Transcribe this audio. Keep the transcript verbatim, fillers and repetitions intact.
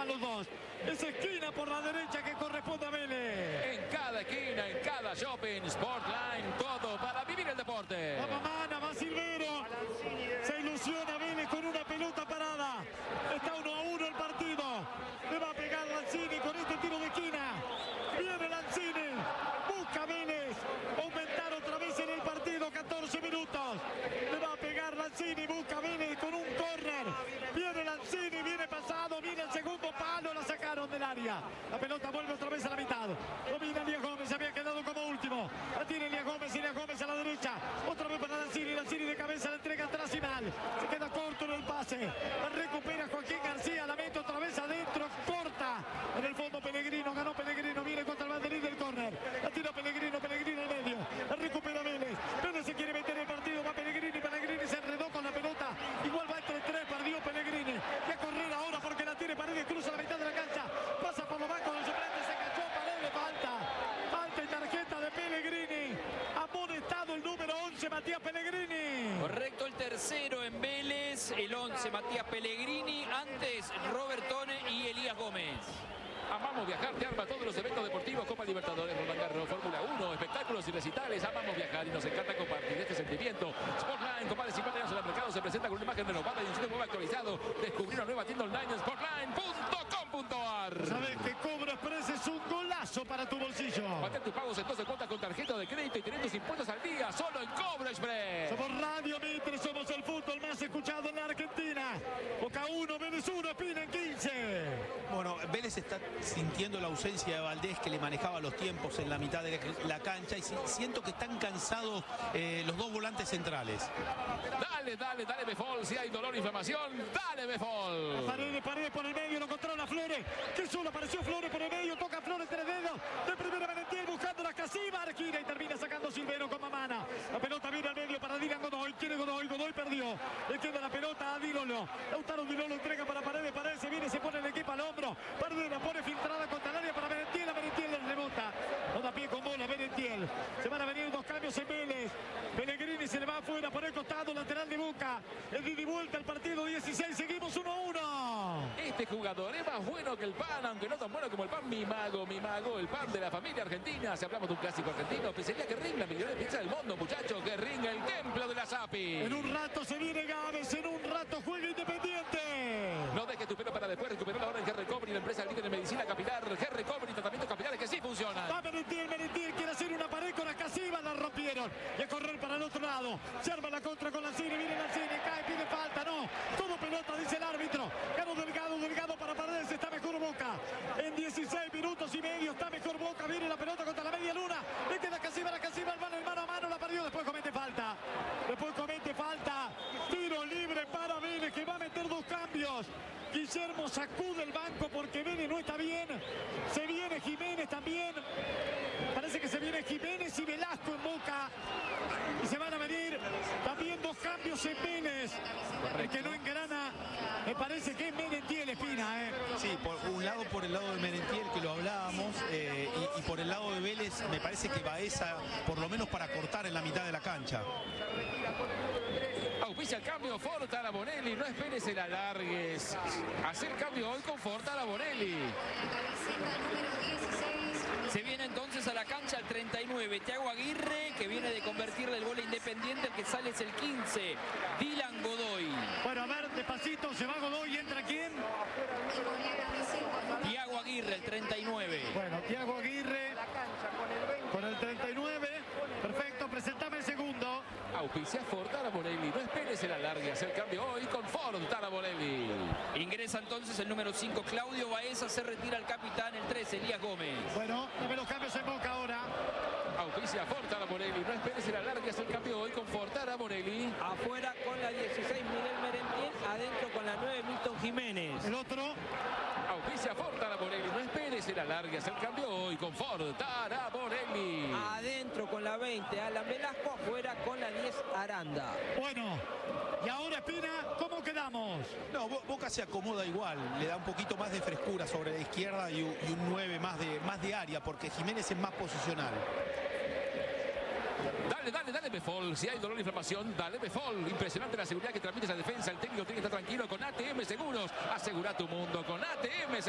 los dos. Es esquina por la derecha que corresponde a Vélez. En cada esquina, en cada shopping, Sportline, todo para vivir el deporte. Va Mamana, va Silvero. Se ilusiona Vélez con una pelota parada. Está uno a uno el partido. Le va a pegar Lanzini con este tiro de esquina. Viene Lanzini. Busca Vélez. Aumentar otra vez en el partido. catorce minutos. Le va a pegar Lanzini. Busca Vélez con un córner. Viene Lanzini. Viene pasado. Viene el segundo palo. La sacaron del área. La pelota vuelve otra vez a la mitad. Domina Elías Gómez. Había quedado como último. La tiene Elías Gómez. Elías Gómez a la derecha. Otra vez para Lanzini. Lanzini de cabeza. La entrega atrás y mal. Se queda corto en el pase. La recupera Joaquín García. La mete otra vez adentro. Corta. En el fondo Pellegrino. Ganó Pellegrino. Viene contra el banderín del córner. La tira Pellegrino. Pellegrino al medio. La recupera Vélez. Vélez se quiere meter en el partido. Va Pellegrini. Pellegrini se enredó con la pelota. Igual va entre tres. Perdió Pellegrini. Y a correr ahora porque la tiene Paredes. Cruza la mitad de la cancha. Pasa por los bancos del suplente. Se cachó Paredes. Falta. Falta y tarjeta de Pellegrini. Amonestado el número once. Matías Pellegrini. Correcto, el tercero en Vélez. El once, Matías Pellegrini. Antes, Robertone y Elías Gómez. Amamos viajar, te arma todos los eventos deportivos, Copa Libertadores, Roland Garros, Fórmula uno, espectáculos y recitales. Amamos viajar y nos encanta compartir este sentimiento. Sportline, con más de cincuenta años en el mercado, se presenta con una imagen renovada y un sitio nuevo actualizado. Descubrir una nueva tienda online en sportline punto com punto ar. Sabes que Cobro Express es un golazo para tu bolsillo. Mantén tus pagos en doce cuotas con tarjeta de crédito y tener tus impuestos al día, solo en Cobro Express. Somos Radio Mitre, somos el fútbol más escuchado en la Argentina. Boca uno, Vélez uno, Espina en quince. Bueno, Vélez está sintiendo la ausencia de Valdés, que le manejaba los tiempos en la mitad de la cancha, y siento que están cansados eh, los dos volantes centrales. Dale, dale, dale Befol, si hay dolor e inflamación, dale Befol. Paredes, Paredes por el medio, lo controla Flores. Que solo apareció Flores por el medio, toca Flores tres dedos. De primera Merentiel buscando la casima, Arquina y termina sacando Silvero con Mamana. La pelota viene al medio para Dylan Godoy, quiere Godoy, Godoy perdió. Le queda la pelota a Dilolo. Lautaro Dilolo entrega para Paredes, Paredes se viene, se pone el equipo al hombro. Paredes la pone filtrada contra el área para Merentiel, a Merentiel le rebota. No da pie con bola Merentiel. Se van a venir dos cambios en Vélez. Pellegrini se le va afuera por el costado, lateral de Boca. El ida y vuelta al partido dieciséis, seguimos uno a uno. Este jugador es más bueno que el pan, aunque no tan bueno como el pan. Mi mago, mi mago, el pan de la familia argentina. Si hablamos de un clásico argentino, pensaría que ring la mejor pizza del mundo, muchachos. Que ring el templo de la Sapi. En un rato se viene Gávez, en un rato juega Independiente. No dejes tu pelo para después, recuperar ahora en G Recovery, la empresa líder en medicina capilar. G Recovery, tratamientos capilares que sí funcionan. Va Merentiel, Merentiel quiere hacer una pared con la Casiva, la rompieron. Y a correr para el otro lado. Se arma la contra con Lanzini, viene Lanzini, cae, pide falta, no. Todo pelota, dice el árbitro. Ganó Delgado, Delgado para Paredes, está mejor Boca. En dieciséis minutos y medio está mejor Boca, viene la pelota contra la media luna. Le queda Casiva, la Casiva, el mano, mano a mano, la perdió, después comete falta. Después comete falta. Tiro libre para Vélez, que va a meter dos cambios. Guillermo sacude el banco porque Vélez no está bien. Se viene Jiménez también. Parece que se viene Jiménez y Velasco en Boca. Y se van a venir también dos cambios en Vélez. El que no engrana, me parece que es Merentiel, Espina. ¿eh? Sí, por un lado por el lado de Merentiel, que lo hablábamos, eh, y, y por el lado de Vélez, me parece que Baeza, por lo menos para cortar en la mitad de la cancha. Auspicia el cambio Fortara Bonelli, no esperes el alargues. Hacer cambio hoy con Fortara Bonelli. Se viene entonces a la cancha el treinta y nueve, Thiago Aguirre, que viene de convertirle el gol a Independiente. El que sale es el quince, Dylan Godoy. Bueno, a ver, despacito, se va Godoy y entra ¿quién? Thiago Aguirre, el treinta y nueve. Bueno, Thiago Aguirre con el treinta y nueve. Perfecto, presentame el segundo. Auspicia Fortara Bonelli, no esperes el alargue. Hacer cambio hoy con Fortara Bonelli. Ingresa entonces el número cinco, Claudio Baeza. Se retira el capitán, el trece, Elías Gómez. Bueno, dame los cambios en Boca ahora. Auspicia Fortara Bonelli, no esperes el alargue. Hacer cambio hoy con Fortara Bonelli. Afuera con la dieciséis, Miguel Merentiel. Adentro con la nueve, Milton Jiménez. El otro. Auspicia Fortara Bonelli, no esperes el alargue. Hacer cambio hoy con Fortara Bonelli. Adentro con la veinte, Alan Velasco. Afuera con la diez, Aranda. Bueno, y ahora Espina, ¿cómo quedamos? No, Boca se acomoda igual, le da un poquito más de frescura sobre la izquierda y un, y un nueve más de, más de área, porque Jiménez es más posicional. Dale, dale, dale Befol. Si hay dolor e inflamación, dale Befol. Impresionante la seguridad que transmite esa defensa. El técnico tiene que estar tranquilo con A T M Seguros. Asegura tu mundo con A T M Seguros.